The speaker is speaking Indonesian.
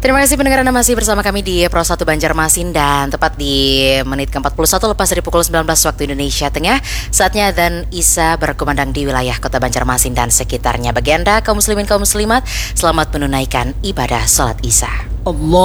Terima kasih pendengar, Anda masih bersama kami di Pro 1 Banjarmasin. Dan tepat di menit ke-41 lepas dari pukul 19 waktu Indonesia Tengah, saatnya adzan Isya berkumandang di wilayah kota Banjarmasin dan sekitarnya. Bagi Anda kaum muslimin kaum muslimat, selamat menunaikan ibadah sholat Isya. Allah